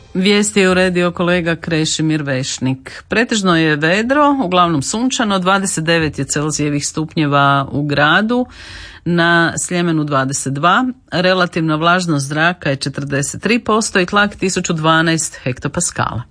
Vijesti je uredio kolega Krešimir Vešnik. Pretežno je vedro, uglavnom sunčano, 29 je Celzijevih stupnjeva u gradu, na Sljemenu 22, relativna vlažnost zraka je 43% i tlak 1012 hektopaskala.